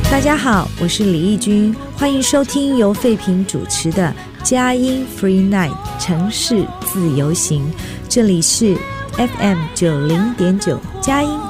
大家好，我是李义君，欢迎收听由废品主持的佳音 Free Night 城市自由行，这里是 FM 90.9 佳音